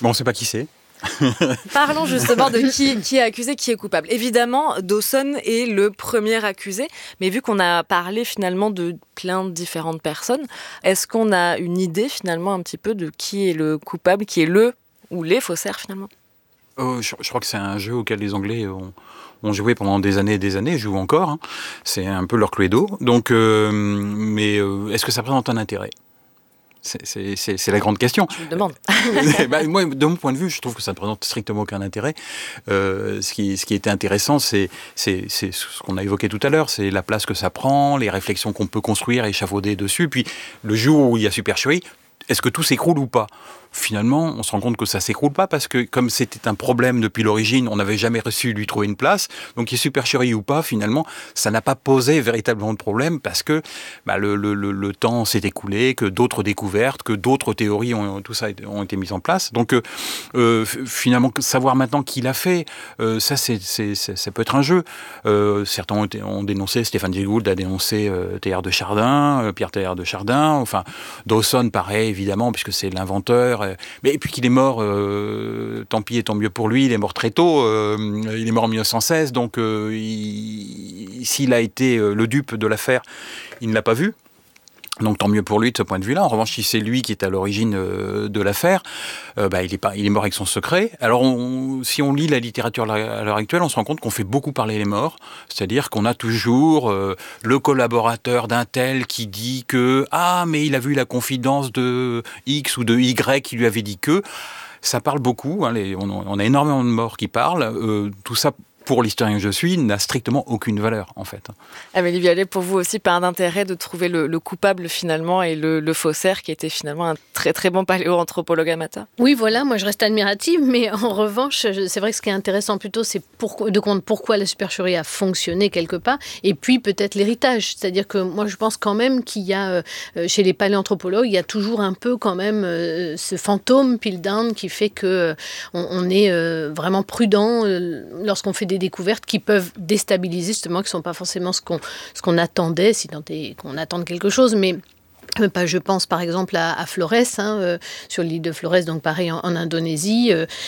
Bon, on ne sait pas qui c'est. Parlons justement de qui est accusé, qui est coupable. Évidemment, Dawson est le premier accusé, mais vu qu'on a parlé finalement de plein de différentes personnes, est-ce qu'on a une idée finalement un petit peu de qui est le coupable, qui est le ou les faussaires finalement ? Je crois que c'est un jeu auquel les Anglais ont joué pendant des années, jouent encore. Hein. C'est un peu leur cluedo. Donc, mais est-ce que ça présente un intérêt ? C'est la grande question. Je me demande. Moi, de mon point de vue, je trouve que ça ne présente strictement aucun intérêt. Ce qui était intéressant, c'est ce qu'on a évoqué tout à l'heure, c'est la place que ça prend, les réflexions qu'on peut construire et échafauder dessus. Puis le jour où il y a supercherie, est-ce que tout s'écroule ou pas ? Finalement, on se rend compte que ça ne s'écroule pas parce que comme c'était un problème depuis l'origine, on n'avait jamais réussi lui trouver une place. Donc qu'il y ait supercherie ou pas, finalement, ça n'a pas posé véritablement de problème parce que le temps s'est écoulé, que d'autres découvertes, que d'autres théories ont été mises en place. Donc finalement, savoir maintenant qui l'a fait, ça peut être un jeu. Certains ont dénoncé, Stéphane Jay Gould a dénoncé Teilhard de Chardin, Pierre Teilhard de Chardin. Enfin, Dawson, pareil, évidemment, puisque c'est l'inventeur. Mais puis qu'il est mort, tant pis et tant mieux pour lui, il est mort très tôt, il est mort en 1916, donc s'il a été le dupe de l'affaire, il ne l'a pas vu. Donc tant mieux pour lui de ce point de vue-là. En revanche, si c'est lui qui est à l'origine de l'affaire, il est mort avec son secret. Alors si on lit la littérature à l'heure actuelle, on se rend compte qu'on fait beaucoup parler les morts. C'est-à-dire qu'on a toujours le collaborateur d'un tel qui dit que « Ah, mais il a vu la confidence de X ou de Y qui lui avait dit que… » Ça parle beaucoup, hein, on a énormément de morts qui parlent. Tout ça, pour l'historien que je suis, n'a strictement aucune valeur, en fait. Amélie Vialet, pour vous aussi, pas d'intérêt de trouver le coupable, finalement, et le faussaire, qui était finalement un très, très bon paléoanthropologue amateur. Oui, voilà, moi je reste admirative, mais en revanche, c'est vrai que ce qui est intéressant plutôt, c'est de comprendre pourquoi la supercherie a fonctionné quelque part, et puis peut-être l'héritage. C'est-à-dire que moi, je pense quand même qu'il y a, chez les paléanthropologues, il y a toujours un peu quand même ce fantôme Piltdown qui fait qu'on est vraiment prudent lorsqu'on fait des découvertes qui peuvent déstabiliser, justement, qui ne sont pas forcément ce qu'on attendait, si tant est qu'on attende quelque chose, mais je pense par exemple à Flores, sur l'île de Flores, donc pareil en Indonésie,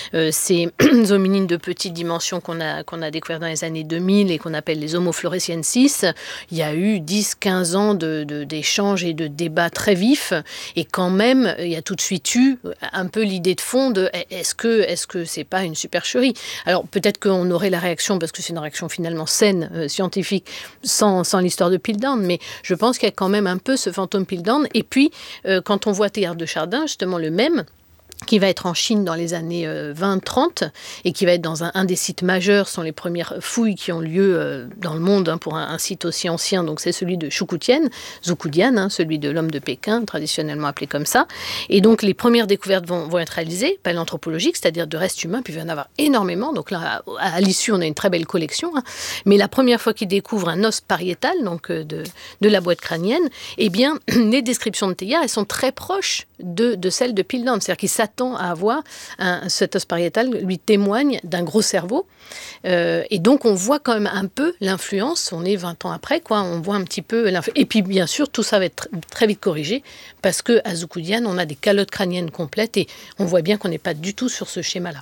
ces hominines de petite dimension qu'on a découvert dans les années 2000 et qu'on appelle les Homo floresiensis. Il y a eu 10-15 ans d'échanges et de débats très vifs, et quand même il y a tout de suite eu un peu l'idée de fond de est-ce que c'est pas une supercherie ? Alors peut-être qu'on aurait la réaction, parce que c'est une réaction finalement saine, scientifique, sans l'histoire de Piltdown, mais je pense qu'il y a quand même un peu ce fantôme Piltdown. Et puis, quand on voit Teilhard de Chardin, justement le même, qui va être en Chine dans les années 20-30 et qui va être dans un des sites majeurs, ce sont les premières fouilles qui ont lieu dans le monde pour un site aussi ancien, donc c'est celui de Zhoukoudian, celui de l'homme de Pékin, traditionnellement appelé comme ça. Et donc les premières découvertes vont être réalisées, paléanthropologiques, c'est-à-dire de restes humains, puis il va y en avoir énormément, donc là à l'issue on a une très belle collection, mais la première fois qu'ils découvrent un os pariétal, donc de la boîte crânienne, eh bien les descriptions de Teilhard, elles sont très proches de celles de Piltdown, c'est-à-dire qu'il s'attend à avoir cet os pariétal lui témoigne d'un gros cerveau, et donc on voit quand même un peu l'influence, on est 20 ans après, on voit un petit peu l'influence. Et puis bien sûr tout ça va être très vite corrigé parce qu'à Zhoukoudian on a des calottes crâniennes complètes et on voit bien qu'on n'est pas du tout sur ce schéma-là.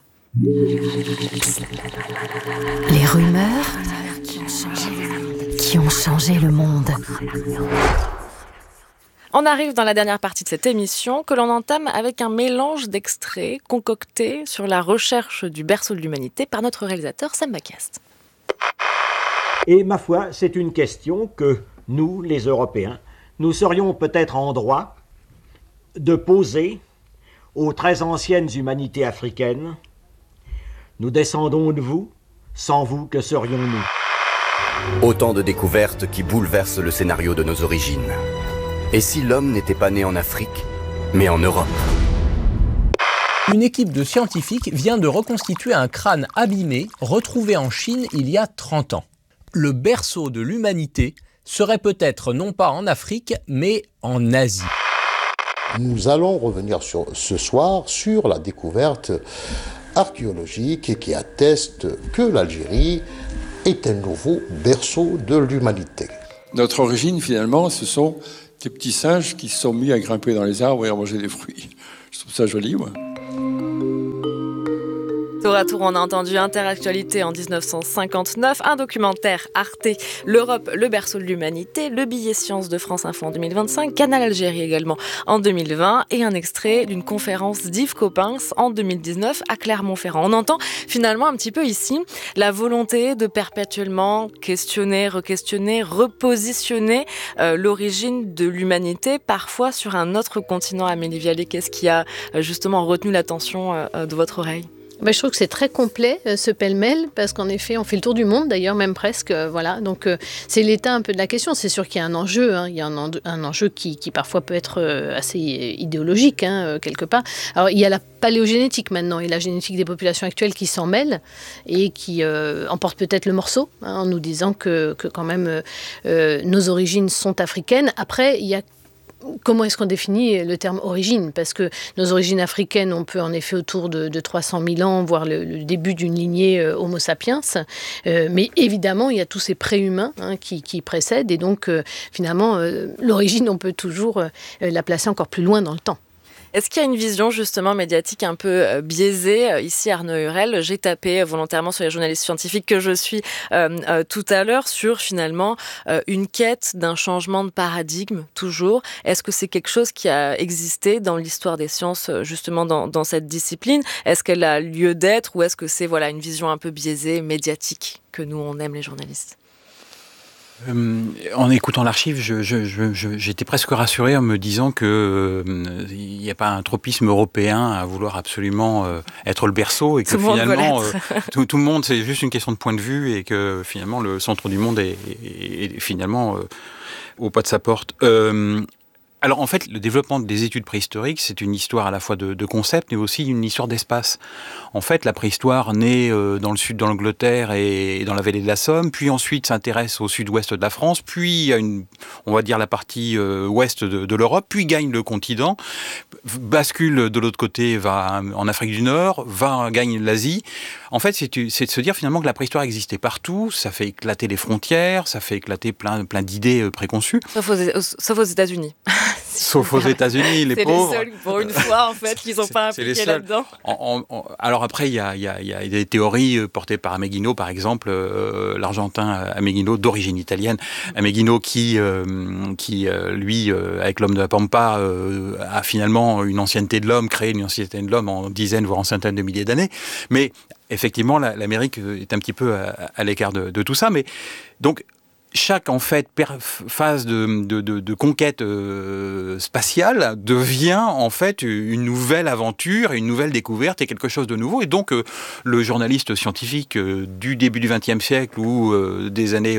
Les rumeurs qui ont changé le monde. On arrive dans la dernière partie de cette émission que l'on entame avec un mélange d'extraits concoctés sur la recherche du berceau de l'humanité par notre réalisateur Sam Bacast. Et ma foi, c'est une question que nous, les Européens, nous serions peut-être en droit de poser aux très anciennes humanités africaines. Nous descendons de vous, sans vous, que serions-nous ? Autant de découvertes qui bouleversent le scénario de nos origines. Et si l'homme n'était pas né en Afrique, mais en Europe ? Une équipe de scientifiques vient de reconstituer un crâne abîmé retrouvé en Chine il y a 30 ans. Le berceau de l'humanité serait peut-être non pas en Afrique, mais en Asie. Nous allons revenir ce soir sur la découverte archéologique qui atteste que l'Algérie est un nouveau berceau de l'humanité. Notre origine, finalement, ce sont des petits singes qui se sont mis à grimper dans les arbres et à manger des fruits. Je trouve ça joli, moi. Tour à tour, on a entendu Interactualité en 1959, un documentaire Arte, l'Europe, le berceau de l'humanité, le billet science de France Info en 2025, Canal Algérie également en 2020 et un extrait d'une conférence d'Yves Coppens en 2019 à Clermont-Ferrand. On entend finalement un petit peu ici la volonté de perpétuellement questionner, re-questionner, repositionner l'origine de l'humanité, parfois sur un autre continent. Amélie Vialet, qu'est-ce qui a justement retenu l'attention de votre oreille ? Je trouve que c'est très complet, ce pêle-mêle, parce qu'en effet, on fait le tour du monde, d'ailleurs, même presque. Voilà. Donc, c'est l'état un peu de la question. C'est sûr qu'il y a un enjeu. Il y a un enjeu qui parfois peut être assez idéologique, quelque part. Alors, il y a la paléogénétique maintenant et la génétique des populations actuelles qui s'en mêlent et qui emportent peut-être le morceau, en nous disant que quand même, nos origines sont africaines. Après, il y a comment est-ce qu'on définit le terme origine ? Parce que nos origines africaines, on peut en effet autour de 300 000 ans voir le début d'une lignée Homo sapiens. Mais évidemment, il y a tous ces préhumains qui précèdent. Et donc, finalement, l'origine, on peut toujours la placer encore plus loin dans le temps. Est-ce qu'il y a une vision justement médiatique un peu biaisée ici, Arnaud Hurel ? J'ai tapé volontairement sur les journalistes scientifiques que je suis tout à l'heure sur finalement une quête d'un changement de paradigme toujours. Est-ce que c'est quelque chose qui a existé dans l'histoire des sciences justement dans cette discipline ? Est-ce qu'elle a lieu d'être ou est-ce que c'est une vision un peu biaisée, médiatique que nous on aime les journalistes ? En écoutant l'archive, j'étais presque rassuré en me disant que il n'y a pas un tropisme européen à vouloir absolument être le berceau et que finalement tout le monde, c'est juste une question de point de vue et que finalement le centre du monde est finalement au pas de sa porte. Alors en fait, le développement des études préhistoriques, c'est une histoire à la fois de concepts, mais aussi une histoire d'espace. En fait, la préhistoire naît dans le sud de l'Angleterre et dans la vallée de la Somme, puis ensuite s'intéresse au sud-ouest de la France, puis à on va dire la partie ouest de l'Europe, puis gagne le continent, bascule de l'autre côté, va en Afrique du Nord, gagne l'Asie. En fait, c'est de se dire finalement que la préhistoire existait partout, ça fait éclater les frontières, ça fait éclater plein d'idées préconçues. Sauf aux États-Unis. Sauf aux États-Unis, les pauvres. C'est les seuls, pour une fois, en fait, qui ne sont pas impliqués là-dedans. Alors après, il y a des théories portées par Ameghino, par exemple, l'Argentin Ameghino, d'origine italienne. Ameghino qui lui, avec l'homme de la Pampa, a finalement une ancienneté de l'homme, créé une ancienneté de l'homme en dizaines, voire en centaines de milliers d'années. Mais effectivement, l'Amérique est un petit peu à l'écart de tout ça. Mais donc, chaque en fait phase de conquête spatiale devient en fait une nouvelle aventure, une nouvelle découverte et quelque chose de nouveau. Et donc le journaliste scientifique du début du XXe siècle ou des années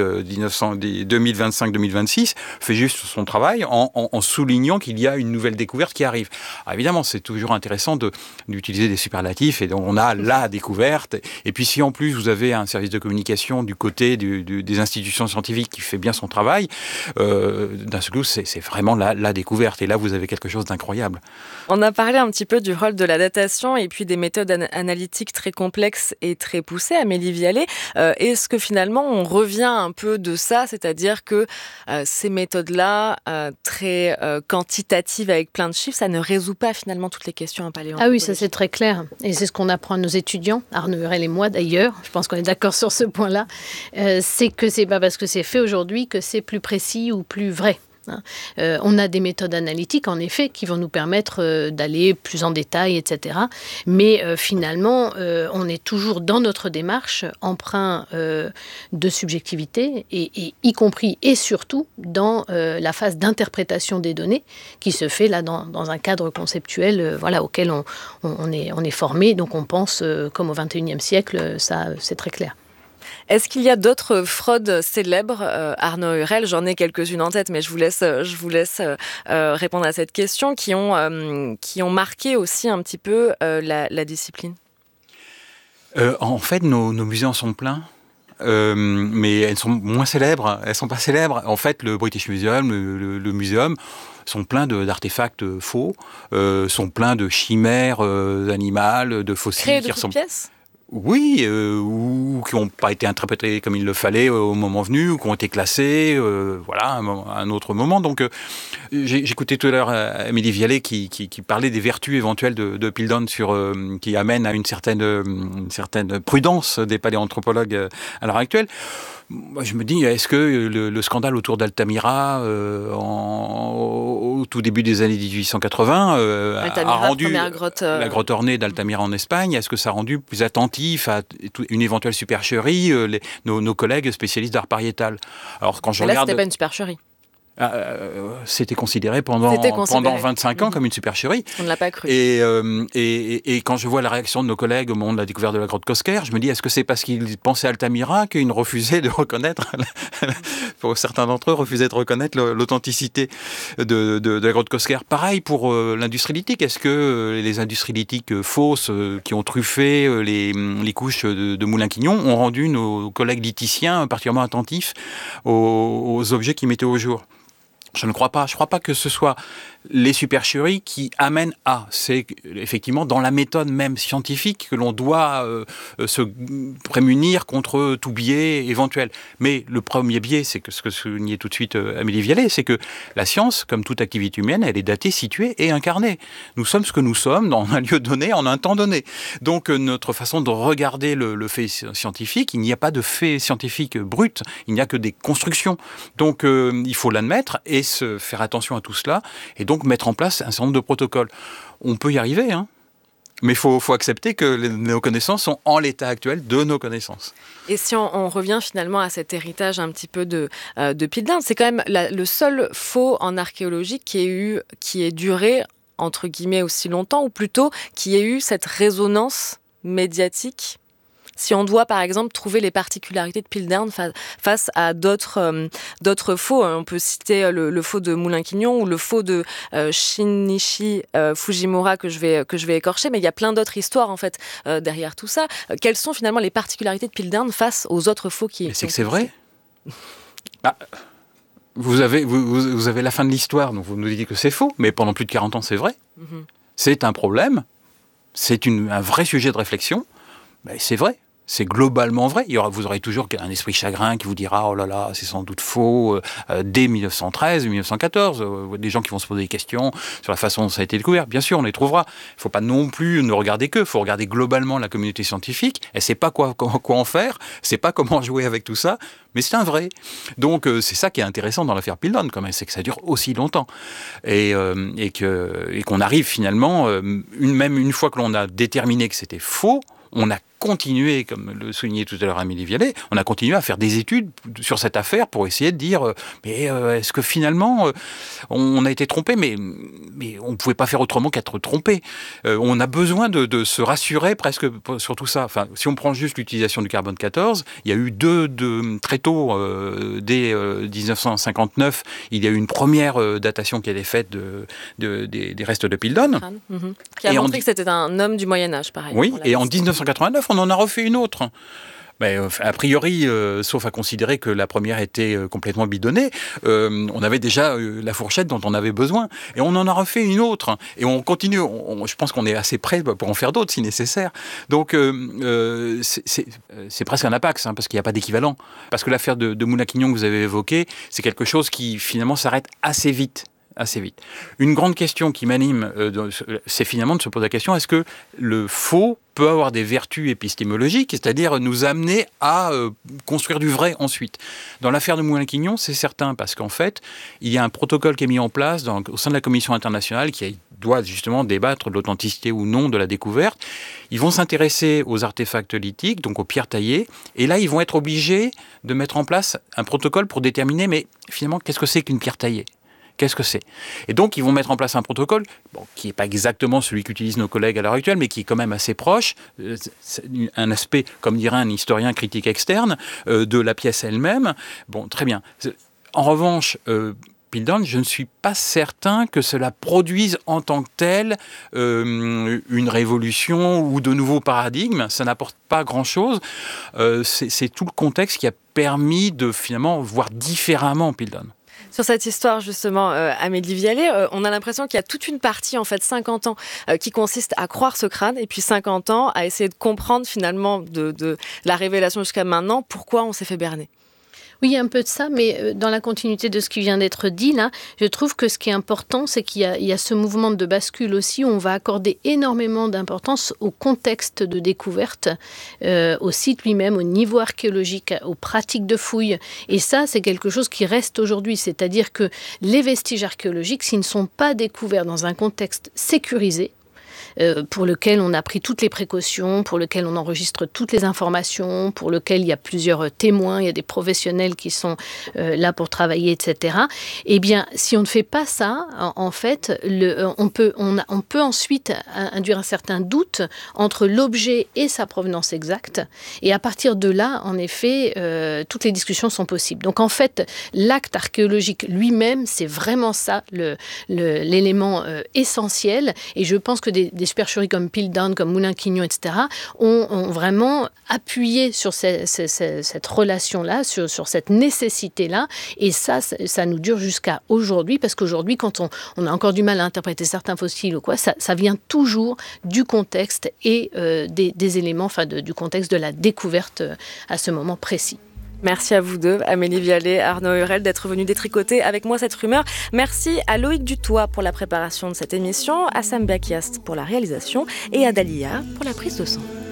2025-2026 fait juste son travail en soulignant qu'il y a une nouvelle découverte qui arrive. Alors évidemment, c'est toujours intéressant d'utiliser des superlatifs et donc on a la découverte. Et puis si en plus vous avez un service de communication du côté des institutions scientifiques qui fait bien son travail, d'un seul coup, c'est vraiment la découverte. Et là, vous avez quelque chose d'incroyable. On a parlé un petit peu du rôle de la datation et puis des méthodes analytiques très complexes et très poussées. Amélie Vialet, est-ce que finalement, on revient un peu de ça, c'est-à-dire que ces méthodes-là, très quantitatives avec plein de chiffres, ça ne résout pas finalement toutes les questions en paléontologie? Ah oui, ça c'est très clair. Et c'est ce qu'on apprend à nos étudiants, Arnaud Hurel et moi d'ailleurs, je pense qu'on est d'accord sur ce point-là, c'est que c'est pas parce que c'est fait aujourd'hui que c'est plus précis ou plus vrai. On a des méthodes analytiques, en effet, qui vont nous permettre d'aller plus en détail, etc. Mais finalement, on est toujours dans notre démarche empreint de subjectivité, et y compris et surtout dans la phase d'interprétation des données qui se fait là dans un cadre conceptuel auquel on est formé. Donc on pense, comme au XXIe siècle, ça c'est très clair. Est-ce qu'il y a d'autres fraudes célèbres, Arnaud Hurel ? J'en ai quelques-unes en tête, mais je vous laisse répondre à cette question, qui ont marqué aussi un petit peu la discipline. En fait, nos musées en sont pleins. Mais elles sont moins célèbres, elles sont pas célèbres. En fait, le British Museum, le muséum, sont pleins d'artefacts faux, sont pleins de chimères animales, de fossiles créés de toutes pièces ? Oui, ou qui n'ont pas été interprétés comme il le fallait au moment venu, ou qui ont été classés, à un autre moment. Donc, j'écoutais tout à l'heure Amélie Vialet qui parlait des vertus éventuelles de Piltdown qui amènent à une certaine prudence des paléanthropologues à l'heure actuelle. Moi, je me dis, est-ce que le scandale autour d'Altamira, au tout début des années 1880, a rendu la grotte ornée d'Altamira en Espagne, est-ce que ça a rendu plus attentif à une éventuelle supercherie nos collègues spécialistes d'art pariétal? Alors, quand je regarde... Là, c'était pas une supercherie. C'était considéré pendant 25 ans comme une supercherie. On ne l'a pas cru. Et quand je vois la réaction de nos collègues au moment de la découverte de la grotte Cosquer, je me dis, est-ce que c'est parce qu'ils pensaient à Altamira qu'ils refusaient de reconnaître, pour certains d'entre eux, refusaient de reconnaître l'authenticité de la grotte Cosquer? Pareil pour l'industrie lithique. Est-ce que les industries lithiques fausses qui ont truffé les couches de Moulin-Quignon ont rendu nos collègues lithiciens particulièrement attentifs aux objets qu'ils mettaient au jour? Je ne crois pas. Je ne crois pas que ce soit les supercheries qui amènent à. C'est effectivement dans la méthode même scientifique que l'on doit se prémunir contre tout biais éventuel. Mais le premier biais, c'est que ce que soulignait tout de suite Amélie Vialet, c'est que la science, comme toute activité humaine, elle est datée, située et incarnée. Nous sommes ce que nous sommes dans un lieu donné, en un temps donné. Donc notre façon de regarder le fait scientifique, il n'y a pas de fait scientifique brut, il n'y a que des constructions. Donc il faut l'admettre et se faire attention à tout cela, et donc mettre en place un certain nombre de protocoles. On peut y arriver, mais il faut accepter que nos connaissances sont en l'état actuel de nos connaissances. Et si on revient finalement à cet héritage un petit peu de Piltdown, c'est quand même le seul faux en archéologie qui ait duré, entre guillemets, aussi longtemps, ou plutôt qui ait eu cette résonance médiatique. Si on doit, par exemple, trouver les particularités de Piltdown face à d'autres faux, on peut citer le faux de Moulin-Quignon ou le faux de Shinichi Fujimura que je vais écorcher, mais il y a plein d'autres histoires en fait derrière tout ça. Quelles sont finalement les particularités de Piltdown face aux autres faux qui... Mais c'est que c'est vrai. Vous avez la fin de l'histoire, donc vous nous dites que c'est faux, mais pendant plus de 40 ans, c'est vrai. Mm-hmm. C'est un problème, c'est un vrai sujet de réflexion, mais c'est vrai. C'est globalement vrai. Vous aurez toujours un esprit chagrin qui vous dira « Oh là là, c'est sans doute faux » dès 1913, 1914. Des gens qui vont se poser des questions sur la façon dont ça a été découvert. Bien sûr, on les trouvera. Il ne faut pas non plus ne regarder qu'eux. Il faut regarder globalement la communauté scientifique. Elle ne sait pas quoi en faire. Elle ne sait pas comment jouer avec tout ça. Mais c'est un vrai. Donc, c'est ça qui est intéressant dans l'affaire Piltdown, quand même. C'est que ça dure aussi longtemps. Et qu'on arrive finalement, même une fois que l'on a déterminé que c'était faux, on a continué, comme le soulignait tout à l'heure Amélie Vialet, on a continué à faire des études sur cette affaire pour essayer de dire mais est-ce que finalement on a été trompé, mais on ne pouvait pas faire autrement qu'être trompé. On a besoin de se rassurer presque sur tout ça. Enfin, si on prend juste l'utilisation du carbone 14, il y a eu très tôt, dès 1959, il y a eu une première datation qui a été faite des restes de Piltdown. Qui a montré que c'était un homme du Moyen-Âge, pareil. Oui, et en 1989, on en a refait une autre. Mais a priori, sauf à considérer que la première était complètement bidonnée, on avait déjà la fourchette dont on avait besoin. Et on en a refait une autre. Et on continue. Je pense qu'on est assez prêt pour en faire d'autres si nécessaire. Donc, c'est presque un apax, parce qu'il n'y a pas d'équivalent. Parce que l'affaire de Moulin-Quignon que vous avez évoquée, c'est quelque chose qui finalement s'arrête assez vite. Une grande question qui m'anime, c'est finalement de se poser la question, est-ce que le faux peut avoir des vertus épistémologiques, c'est-à-dire nous amener à construire du vrai ensuite? Dans l'affaire de Moulin-Quignon, c'est certain, parce qu'en fait, il y a un protocole qui est mis en place au sein de la Commission internationale qui doit justement débattre de l'authenticité ou non de la découverte. Ils vont s'intéresser aux artefacts lithiques, donc aux pierres taillées, et là, ils vont être obligés de mettre en place un protocole pour déterminer, mais finalement, qu'est-ce que c'est qu'une pierre taillée ? Qu'est-ce que c'est? Et donc, ils vont mettre en place un protocole qui n'est pas exactement celui qu'utilisent nos collègues à l'heure actuelle, mais qui est quand même assez proche. C'est un aspect, comme dirait un historien critique externe, de la pièce elle-même. Bon, très bien. En revanche, Piltdown, je ne suis pas certain que cela produise en tant que tel une révolution ou de nouveaux paradigmes. Ça n'apporte pas grand-chose. C'est tout le contexte qui a permis de finalement voir différemment Piltdown. Sur cette histoire, justement, Amélie Vialet, on a l'impression qu'il y a toute une partie, en fait, 50 ans, qui consiste à croire ce crâne, et puis 50 ans à essayer de comprendre, finalement, de la révélation jusqu'à maintenant, pourquoi on s'est fait berner. Oui, il y a un peu de ça, mais dans la continuité de ce qui vient d'être dit, là, je trouve que ce qui est important, c'est qu'il y a ce mouvement de bascule aussi, où on va accorder énormément d'importance au contexte de découverte, au site lui-même, au niveau archéologique, aux pratiques de fouilles. Et ça, c'est quelque chose qui reste aujourd'hui. C'est-à-dire que les vestiges archéologiques, s'ils ne sont pas découverts dans un contexte sécurisé, pour lequel on a pris toutes les précautions, pour lequel on enregistre toutes les informations, pour lequel il y a plusieurs témoins, il y a des professionnels qui sont là pour travailler, etc. Eh bien, si on ne fait pas ça, en fait, on peut ensuite induire un certain doute entre l'objet et sa provenance exacte. Et à partir de là, en effet, toutes les discussions sont possibles. Donc, en fait, l'acte archéologique lui-même, c'est vraiment ça, l'élément essentiel. Et je pense que des supercheries comme Piltdown, comme Moulin-Quignon, etc., ont vraiment appuyé sur cette relation-là, sur cette nécessité-là. Et ça nous dure jusqu'à aujourd'hui, parce qu'aujourd'hui, quand on a encore du mal à interpréter certains fossiles ou quoi, ça vient toujours du contexte et des éléments, du contexte de la découverte à ce moment précis. Merci à vous deux, Amélie Vialet, Arnaud Hurel, d'être venus détricoter avec moi cette rumeur. Merci à Loïc Dutoit pour la préparation de cette émission, à Sam Bakiast pour la réalisation et à Dalia pour la prise de son.